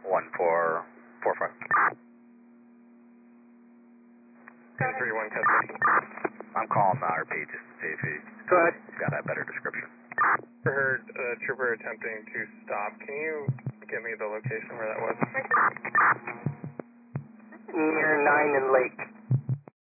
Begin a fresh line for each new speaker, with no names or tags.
1445.
1031 customer.
I'm calling RP just to see if he's
Go ahead.
got a better description.
I heard a trooper attempting to stop. Can you give me the location where that was?
Near 9 and Lake.